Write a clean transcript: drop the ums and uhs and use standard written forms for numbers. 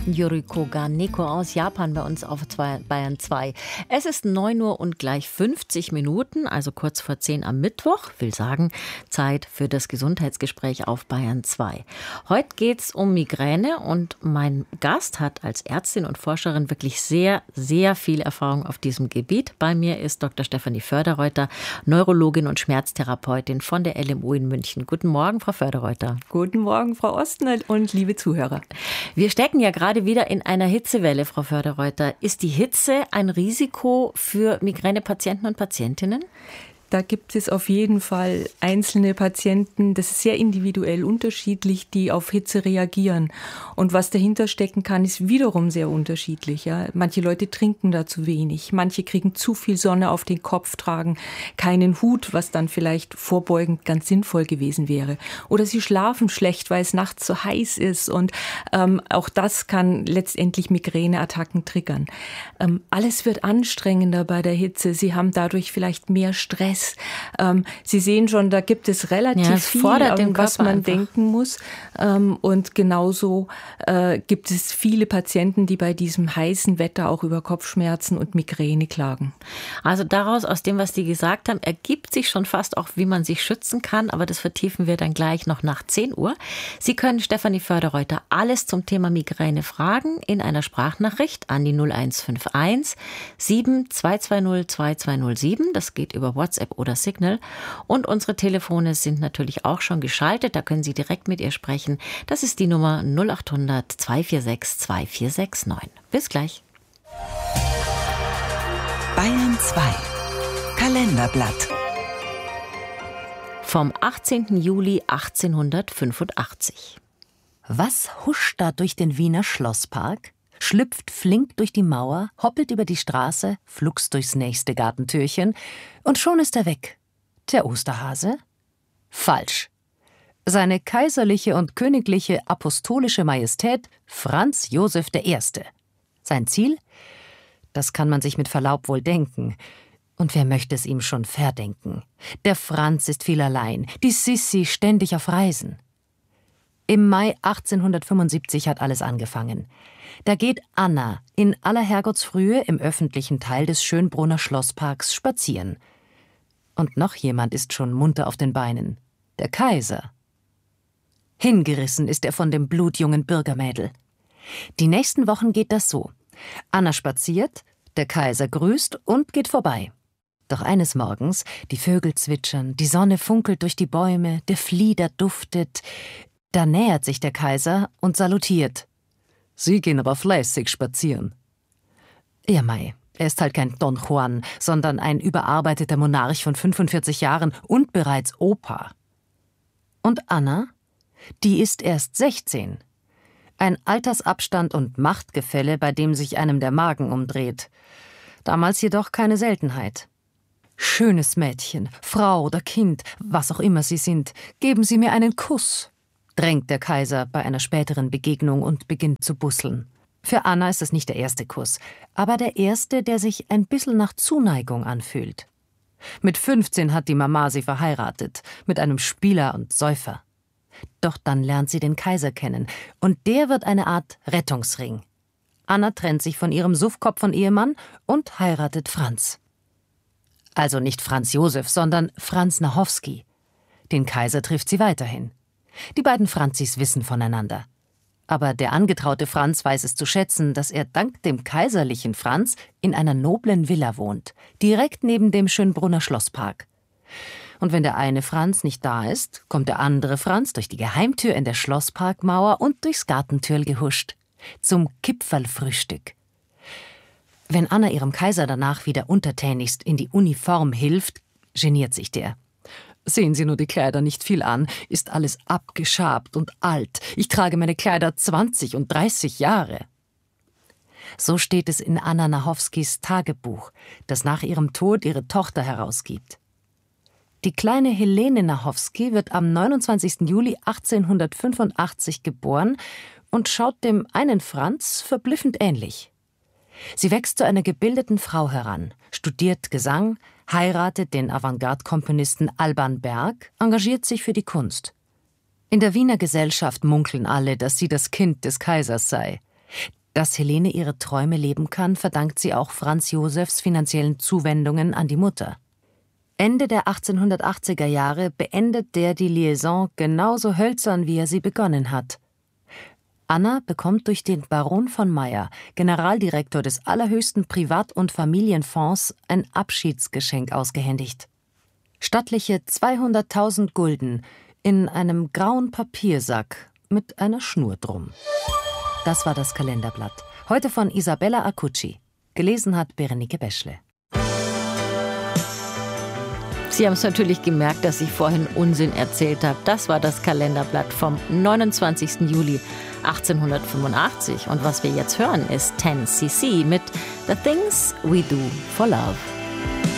Yuriko Kaneko aus Japan bei uns auf Bayern 2. Es ist 9 Uhr und gleich 50 Minuten, also kurz vor 10 am Mittwoch. Will sagen, Zeit für das Gesundheitsgespräch auf Bayern 2. Heute geht es um Migräne und mein Gast hat als Ärztin und Forscherin wirklich sehr, sehr viel Erfahrung auf diesem Gebiet. Bei mir ist Dr. Stefanie Förderreuter, Neurologin und Schmerztherapeutin von der LMU in München. Guten Morgen, Frau Förderreuter. Guten Morgen, Frau Ostner und liebe Zuhörer. Wir stecken ja gerade wieder in einer Hitzewelle, Frau Förderreuter. Ist die Hitze ein Risiko für Migränepatienten und Patientinnen? Da gibt es auf jeden Fall einzelne Patienten, das ist sehr individuell unterschiedlich, die auf Hitze reagieren. Und was dahinter stecken kann, ist wiederum sehr unterschiedlich. Ja. Manche Leute trinken da zu wenig, manche kriegen zu viel Sonne auf den Kopf, tragen keinen Hut, was dann vielleicht vorbeugend ganz sinnvoll gewesen wäre. Oder sie schlafen schlecht, weil es nachts so heiß ist. Und auch das kann letztendlich Migräneattacken triggern. Alles wird anstrengender bei der Hitze. Sie haben dadurch vielleicht mehr Stress. Sie sehen schon, da gibt es relativ viel, an was man denken muss. Und genauso gibt es viele Patienten, die bei diesem heißen Wetter auch über Kopfschmerzen und Migräne klagen. Also daraus, aus dem, was Sie gesagt haben, ergibt sich schon fast auch, wie man sich schützen kann. Aber das vertiefen wir dann gleich noch nach 10 Uhr. Sie können Stefanie Förderreuter alles zum Thema Migräne fragen in einer Sprachnachricht an die 0151 7220 2207. Das geht über WhatsApp oder Signal. Und unsere Telefone sind natürlich auch schon geschaltet. Da können Sie direkt mit ihr sprechen. Das ist die Nummer 0800 246 2469. Bis gleich. Bayern 2. Kalenderblatt. Vom 18. Juli 1885. Was huscht da durch den Wiener Schlosspark? Schlüpft flink durch die Mauer, hoppelt über die Straße, flugs durchs nächste Gartentürchen und schon ist er weg. Der Osterhase? Falsch. Seine kaiserliche und königliche apostolische Majestät Franz Josef I. Sein Ziel? Das kann man sich mit Verlaub wohl denken. Und wer möchte es ihm schon verdenken? Der Franz ist viel allein, die Sissi ständig auf Reisen. Im Mai 1875 hat alles angefangen. Da geht Anna in aller Herrgottsfrühe im öffentlichen Teil des Schönbrunner Schlossparks spazieren. Und noch jemand ist schon munter auf den Beinen. Der Kaiser. Hingerissen ist er von dem blutjungen Bürgermädel. Die nächsten Wochen geht das so. Anna spaziert, der Kaiser grüßt und geht vorbei. Doch eines Morgens, die Vögel zwitschern, die Sonne funkelt durch die Bäume, der Flieder duftet. Da nähert sich der Kaiser und salutiert. »Sie gehen aber fleißig spazieren.« Ja, mei, er ist halt kein Don Juan, sondern ein überarbeiteter Monarch von 45 Jahren und bereits Opa. Und Anna? Die ist erst 16. Ein Altersabstand und Machtgefälle, bei dem sich einem der Magen umdreht. Damals jedoch keine Seltenheit. »Schönes Mädchen, Frau oder Kind, was auch immer Sie sind, geben Sie mir einen Kuss«, drängt der Kaiser bei einer späteren Begegnung und beginnt zu busseln. Für Anna ist es nicht der erste Kuss, aber der erste, der sich ein bisschen nach Zuneigung anfühlt. Mit 15 hat die Mama sie verheiratet, mit einem Spieler und Säufer. Doch dann lernt sie den Kaiser kennen und der wird eine Art Rettungsring. Anna trennt sich von ihrem Suffkopf von Ehemann und heiratet Franz. Also nicht Franz Josef, sondern Franz Nachowski. Den Kaiser trifft sie weiterhin. Die beiden Franzis wissen voneinander. Aber der angetraute Franz weiß es zu schätzen, dass er dank dem kaiserlichen Franz in einer noblen Villa wohnt, direkt neben dem Schönbrunner Schlosspark. Und wenn der eine Franz nicht da ist, kommt der andere Franz durch die Geheimtür in der Schlossparkmauer und durchs Gartentürl gehuscht. Zum Kipferlfrühstück. Wenn Anna ihrem Kaiser danach wieder untertänigst in die Uniform hilft, geniert sich der. Sehen Sie nur die Kleider nicht viel an, ist alles abgeschabt und alt. Ich trage meine Kleider 20 und 30 Jahre. So steht es in Anna Nachowskis Tagebuch, das nach ihrem Tod ihre Tochter herausgibt. Die kleine Helene Nachowski wird am 29. Juli 1885 geboren und schaut dem einen Franz verblüffend ähnlich. Sie wächst zu einer gebildeten Frau heran, studiert Gesang, heiratet den Avantgarde-Komponisten Alban Berg, engagiert sich für die Kunst. In der Wiener Gesellschaft munkeln alle, dass sie das Kind des Kaisers sei. Dass Helene ihre Träume leben kann, verdankt sie auch Franz Josefs finanziellen Zuwendungen an die Mutter. Ende der 1880er Jahre beendet der die Liaison genauso hölzern, wie er sie begonnen hat. Anna bekommt durch den Baron von Meyer, Generaldirektor des allerhöchsten Privat- und Familienfonds, ein Abschiedsgeschenk ausgehändigt. Stattliche 200.000 Gulden in einem grauen Papiersack mit einer Schnur drum. Das war das Kalenderblatt. Heute von Isabella Acucci. Gelesen hat Berenike Beschle. Sie haben es natürlich gemerkt, dass ich vorhin Unsinn erzählt habe. Das war das Kalenderblatt vom 29. Juli 1885. Und was wir jetzt hören, ist 10cc mit The Things We Do for Love.